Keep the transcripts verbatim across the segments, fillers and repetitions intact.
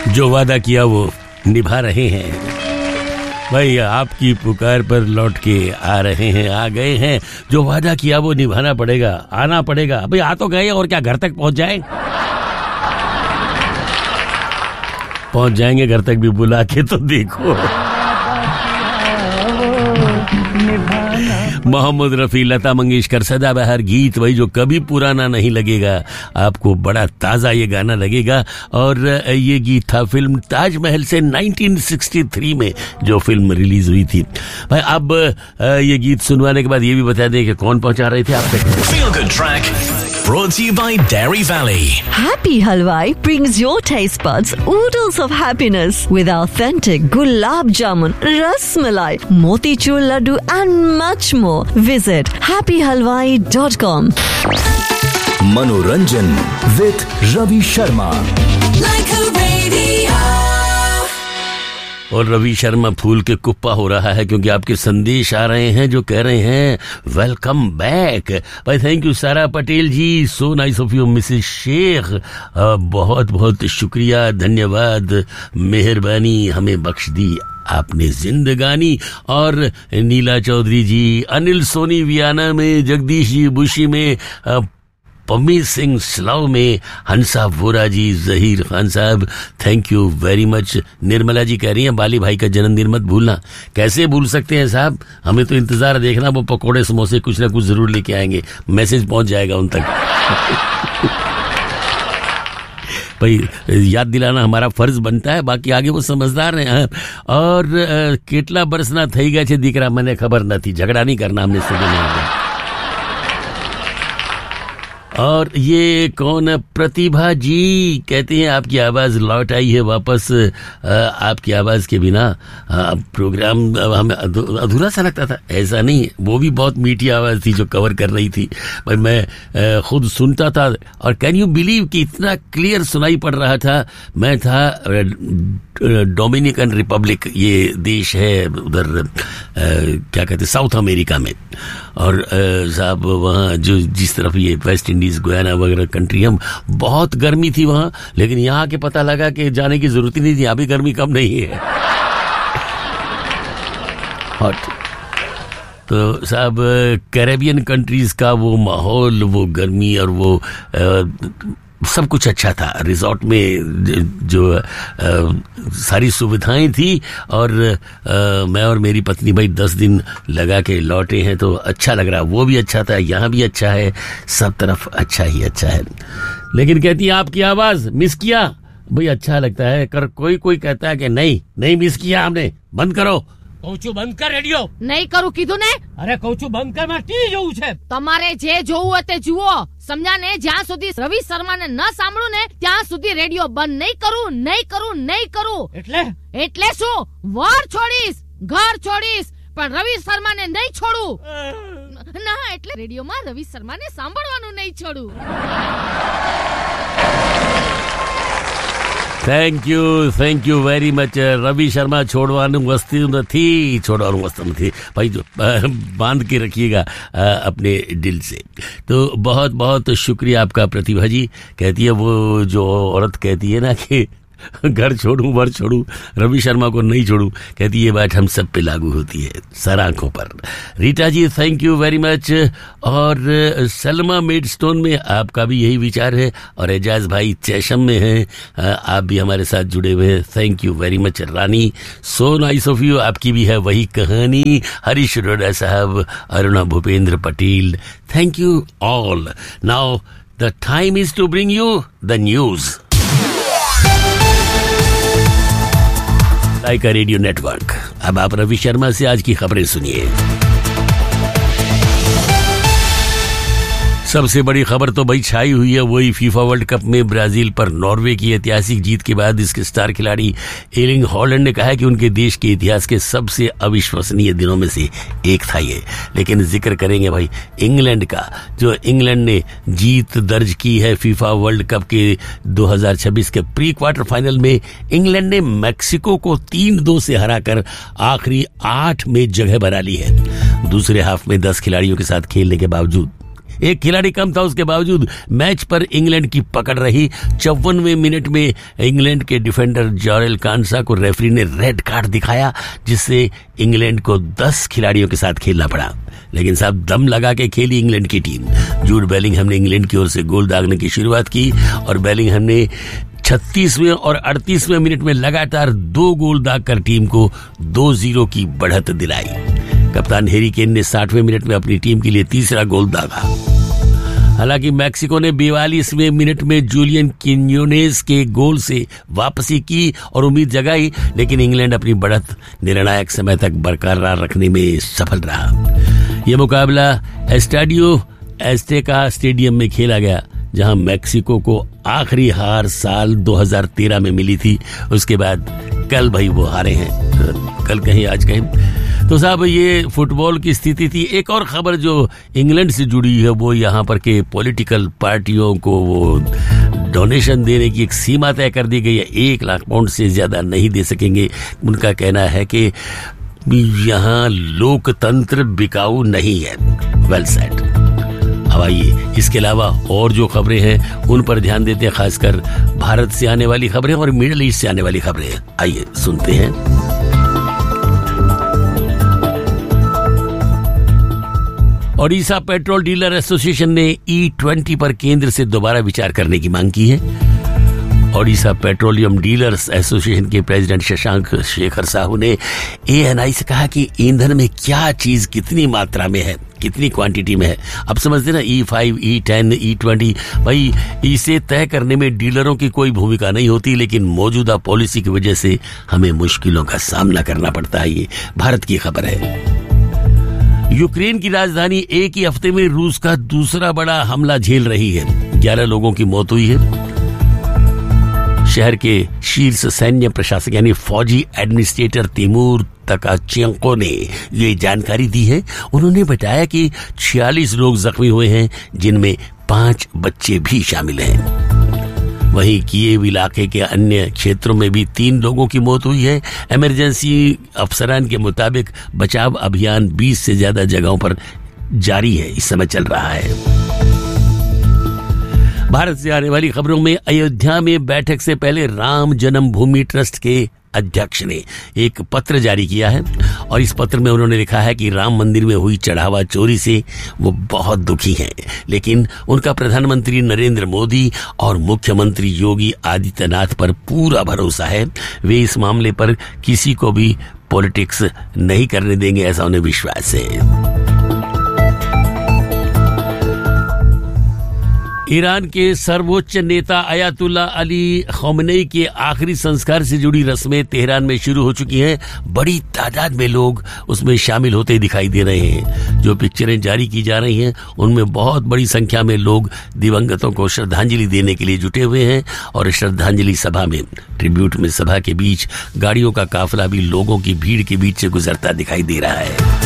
जो वादा किया वो निभा रहे हैं भाई, आपकी पुकार पर लौट के आ रहे हैं, आ गए हैं। जो वादा किया वो निभाना पड़ेगा, आना पड़ेगा भाई। आ तो गए और क्या घर तक पहुंच जाए, पहुंच जाएंगे घर तक भी बुला के तो देखो। मोहम्मद रफी, लता मंगेशकर, सदाबहार गीत भाई जो कभी पुराना नहीं लगेगा आपको, बड़ा ताजा ये गाना लगेगा। और ये गीत था फिल्म ताजमहल से उन्नीस सौ तिरसठ में जो फिल्म रिलीज हुई थी भाई। अब ये गीत सुनवाने के बाद ये भी बता दें कि कौन पहुंचा रहे थे आप तक। Feel Good Track brought to you by Dairy Valley. Happy Halwai brings your taste buds oodles of happiness with authentic gulab jamun, ras malai, motichur laddu and much more. Visit happy halwai dot com. Manoranjan with Ravi Sharma. Like a radio. और रवि शर्मा फूल के कुप्पा हो रहा है क्योंकि आपके संदेश आ रहे हैं जो कह रहे हैं वेलकम बैक भाई। थैंक यू सारा पटेल जी, so nice of you Mrs Sheikh, बहुत बहुत शुक्रिया, धन्यवाद, मेहरबानी, हमें बख्श दी आपने जिंदगानी। और नीला चौधरी जी, अनिल सोनी वियाना में, जगदीश जी बुशी में, पम्मी सिंह स्लाव में, हंसा वोरा जी, जहीर खान साहब, thank you very much. Nirmala ji कह रही हैं बाली भाई का जन्मदिन मत भूलना। कैसे भूल सकते हैं साहब, हमें तो इंतजार देखना, वो पकोड़े समोसे कुछ ना कुछ जरूर लेके आएंगे, मैसेज पहुंच जाएगा उन तक। भाई याद दिलाना हमारा फर्ज बनता है, बाकी आगे वो समझदार हैं। और केटला बरसना थई गया छे दीकरा, मैंने खबर न थी, झगड़ा नहीं करना हमने सुबह में। और ये कौन, प्रतिभा जी कहते हैं आपकी आवाज लौट आई है वापस। आपकी आवाज के बिना प्रोग्राम हमें अधूरा सा लगता था, ऐसा नहीं, वो भी बहुत मीठी आवाज थी जो कवर कर रही थी भाई। मैं खुद सुनता था और कैन यू बिलीव कि इतना क्लियर सुनाई पड़ रहा था। मैं था डोमिनिकन रिपब्लिक, ये देश है उधर क्या कहते साउथ अमेरिका में, और साहब वहाँ जो जिस तरफ ये वेस्ट इंडीज, गुयाना वगैरह कंट्री, हम बहुत गर्मी थी वहाँ, लेकिन यहाँ के पता लगा कि जाने की जरूरत ही नहीं थी, अभी गर्मी कम नहीं है, हॉट। तो साहब कैरेबियन कंट्रीज का वो माहौल, वो गर्मी और वो आ, सब कुछ अच्छा था। रिजॉर्ट में जो आ, सारी सुविधाएं थी, और आ, मैं और मेरी पत्नी भाई दस दिन लगा के लौटे हैं, तो अच्छा लग रहा। वो भी अच्छा था, यहाँ भी अच्छा है, सब तरफ अच्छा ही अच्छा है। लेकिन कहती है आपकी आवाज मिस किया भाई, अच्छा लगता है कर, कोई कोई कहता है कि नहीं नहीं मिस किया हमने, बंद करो। કહું બંધ કર રેડિયો. નહીં કરું કીધું ને. અરે કહું છું બંધ કર, મારે ટીવી જોવું છે. તમારે જે જોવું હોય તે જુઓ, સમજ્યા ને. જ્યાં સુધી રવિ શર્માને ન સાંભળું ને ત્યાં સુધી રેડિયો બંધ નહીં કરું, નહીં કરું, નહીં કરું. એટલે એટલે શું, વર છોડીશ, ઘર છોડીશ, પણ રવિ શર્માને નહીં છોડું. ના એટલે રેડિયોમાં રવિ શર્માને સાંભળવાનું નહીં છોડું. Thank you, thank you very much. રવિ શર્મા છોડવાનું વસ્તુ નથી, છોડવાનું વસ્તુ નથી भाई, जो बांध के रखिएगा अपने दिल से। तो बहुत बहुत शुक्रिया आपका प्रतिभा जी। कहती है वो जो औरत कहती है ना कि घर छोड़ूं वर छोड़ूं, रवि शर्मा को नहीं छोड़ूं, कहती ये बात हम सब पे लागू होती है, सर आंखों पर। रीटा जी थैंक यू वेरी मच। और सलमा मेडस्टोन में आपका भी यही विचार है, और एजाज भाई चैशम में हैं, आप भी हमारे साथ जुड़े हुए हैं, thank you very much. Rani so nice of you, आपकी भी है वही कहानी। हरीश रोडा साहब, Aruna Bhupendra Patel, thank you all. Now the time is to bring you the news like a radio network. अब आप रवि शर्मा से आज की खबरें सुनिए। सबसे बड़ी खबर तो भाई छाई हुई है वही फीफा वर्ल्ड कप में ब्राजील पर नॉर्वे की ऐतिहासिक जीत के बाद इसके स्टार खिलाड़ी एर्लिंग हॉलैंड ने कहा है कि उनके देश के इतिहास के सबसे अविश्वसनीय दिनों में से एक था ये। लेकिन जिक्र करेंगे भाई इंग्लैंड का, जो इंग्लैंड ने जीत दर्ज की है फीफा वर्ल्ड कप के दो हज़ार छब्बीस के प्री क्वार्टर फाइनल में। इंग्लैंड ने मैक्सिको को तीन दो से हराकर आखिरी आठ में जगह बना ली है। दूसरे हाफ में दस खिलाड़ियों के साथ खेलने के बावजूद एक खिलाड़ी कम था, उसके बावजूद मैच पर इंग्लैंड की पकड़ रही। चौवनवें मिनट में इंग्लैंड के डिफेंडर जॉरेल कांसा को रेफरी ने रेड कार्ड दिखाया, जिससे इंग्लैंड को दस खिलाड़ियों के साथ खेलना पड़ा। लेकिन साहब दम लगा के खेली इंग्लैंड की टीम। जूड बेलिंगहम ने इंग्लैंड की ओर से गोल दागने की शुरुआत की और बेलिंगहम ने छत्तीसवें और अड़तीसवें मिनट में लगातार दो गोल दागकर टीम को दो जीरो की बढ़त दिलाई। कप्तान हैरी केन ने साठवें मिनट में अपनी टीम के लिए तीसरा गोल दागा। हालांकि मैक्सिको ने बयालीसवें मिनट में जूलियन किन्योनेस के गोल से वापसी की और उम्मीद जगाई, लेकिन इंग्लैंड अपनी बढ़त निर्णायक समय तक बरकरार रखने में सफल रहा। यह मुकाबला एस्टाडियो एस्टेका स्टेडियम में खेला गया, जहां मैक्सिको को आखिरी हार साल दो हज़ार तेरह में मिली थी। उसके बाद कल भाई वो हारे हैं, कल कहीं आज कहीं। तो साहब ये फुटबॉल की स्थिति थी। एक और खबर जो इंग्लैंड से जुड़ी है वो यहाँ पर के पॉलिटिकल पार्टियों को वो डोनेशन देने की एक सीमा तय कर दी गई है। एक लाख पाउंड से ज्यादा नहीं दे सकेंगे। उनका कहना है कि यहाँ लोकतंत्र बिकाऊ नहीं है। Well said. अब आइए इसके अलावा और जो खबरें हैं उन पर ध्यान देते हैं, खासकर भारत से आने वाली खबरें और मिडिल ईस्ट से आने वाली खबरें। आइए सुनते हैं। ओडिशा पेट्रोल डीलर एसोसिएशन ने ई ट्वेंटी पर केंद्र से दोबारा विचार करने की मांग की है। ओडिशा पेट्रोलियम डीलर्स एसोसिएशन के प्रेसिडेंट शशांक शेखर साहू ने एएनआई से कहा कि ईंधन में क्या चीज कितनी मात्रा में है, कितनी क्वांटिटी में है। अब समझते ना, ई फाइव, ई टेन, ई ट्वेंटी, भाई इसे तय करने में डीलरों की कोई भूमिका नहीं होती, लेकिन मौजूदा पॉलिसी की वजह से हमें मुश्किलों का सामना करना पड़ता है। ये भारत की खबर है। यूक्रेन की राजधानी एक ही हफ्ते में रूस का दूसरा बड़ा हमला झेल रही है। ग्यारह लोगों की मौत हुई है। शहर के शीर्ष सैन्य प्रशासक यानी फौजी एडमिनिस्ट्रेटर तिमूर तकाचेंको ने ये जानकारी दी है। उन्होंने बताया कि छियालीस लोग जख्मी हुए हैं, जिनमें पांच बच्चे भी शामिल हैं। वहीं कीव इलाके के अन्य क्षेत्रों में भी तीन लोगों की मौत हुई है। इमरजेंसी अफसरान के मुताबिक बचाव अभियान बीस से ज्यादा जगहों पर जारी है, इस समय चल रहा है। भारत से आने वाली खबरों में अयोध्या में बैठक से पहले राम जन्मभूमि ट्रस्ट के अध्यक्ष ने एक पत्र जारी किया है और इस पत्र में उन्होंने लिखा है कि राम मंदिर में हुई चढ़ावा चोरी से वो बहुत दुखी हैं, लेकिन उनका प्रधानमंत्री नरेंद्र मोदी और मुख्यमंत्री योगी आदित्यनाथ पर पूरा भरोसा है। वे इस मामले पर किसी को भी पॉलिटिक्स नहीं करने देंगे, ऐसा उन्हें विश्वास है। ईरान के सर्वोच्च नेता अयातुल्ला अली खमेनी के आखिरी संस्कार से जुड़ी रस्में तेहरान में शुरू हो चुकी हैं। बड़ी तादाद में लोग उसमें शामिल होते दिखाई दे रहे हैं। जो पिक्चरें जारी की जा रही हैं उनमें बहुत बड़ी संख्या में लोग दिवंगतों को श्रद्धांजलि देने के लिए जुटे हुए हैं और श्रद्धांजलि सभा में ट्रिब्यूट में सभा के बीच गाड़ियों का काफिला भी लोगों की भीड़ के बीच से गुजरता दिखाई दे रहा है।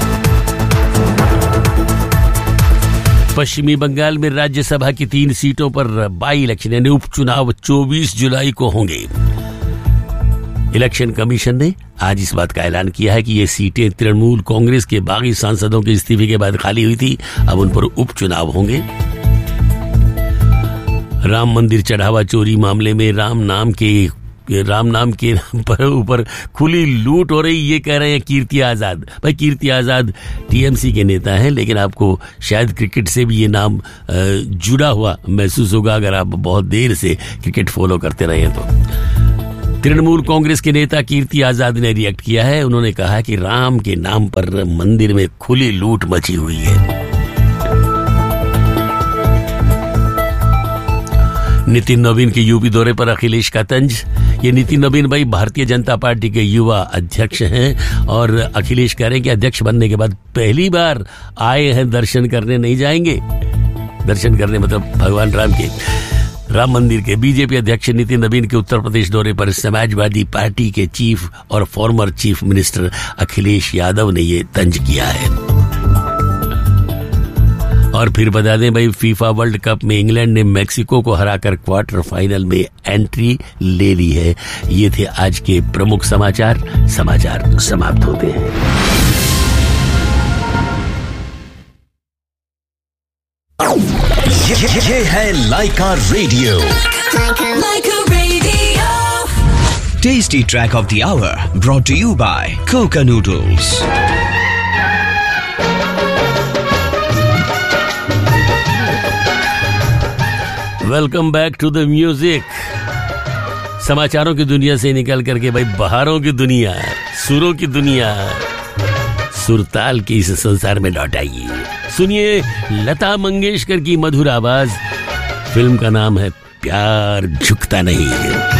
पश्चिमी बंगाल में राज्यसभा की तीन सीटों पर बाई इलेक्शन यानी उपचुनाव चौबीस जुलाई को होंगे। इलेक्शन कमीशन ने आज इस बात का ऐलान किया है कि ये सीटें तृणमूल कांग्रेस के बागी सांसदों के इस्तीफे के बाद खाली हुई थी, अब उन पर उपचुनाव होंगे। राम मंदिर चढ़ावा चोरी मामले में राम नाम के राम नाम के पर ऊपर खुली लूट हो रही, ये कह रहे हैं कीर्ति आजाद। भाई कीर्ति आजाद टीएमसी के नेता हैं, लेकिन आपको शायद क्रिकेट से भी ये नाम जुड़ा हुआ महसूस होगा अगर आप बहुत देर से क्रिकेट फॉलो करते रहे तो। तृणमूल कांग्रेस के नेता कीर्ति आजाद ने रिएक्ट किया है। उन्होंने कहा कि राम के नाम पर मंदिर में खुली लूट मची हुई है। नितिन नवीन के यूपी दौरे पर अखिलेश का तंज। ये नितिन नवीन भाई भारतीय जनता पार्टी के युवा अध्यक्ष हैं और अखिलेश कह रहे हैं कि अध्यक्ष बनने के बाद पहली बार आए हैं, दर्शन करने नहीं जाएंगे। दर्शन करने मतलब भगवान राम के राम मंदिर के। बीजेपी अध्यक्ष नितिन नवीन के उत्तर प्रदेश दौरे पर समाजवादी पार्टी के चीफ और former chief minister Akhilesh Yadav ने ये तंज किया है। और फिर बता दें भाई, फीफा वर्ल्ड कप में इंग्लैंड ने मैक्सिको को हराकर क्वार्टर फाइनल में एंट्री ले ली है। ये थे आज के प्रमुख समाचार। समाचार समाप्त होते हैं। ये, ये, ये है लाइका radio. Laika Radio. Tasty track of the hour brought to you by Coca Noodles. Welcome back to the music. समाचारों की दुनिया से निकल करके भाई बहारों की दुनिया, सुरों की दुनिया, सुरताल के इस संसार में लौट आइए। सुनिए लता मंगेशकर की मधुर आवाज। फिल्म का नाम है प्यार झुकता नहीं।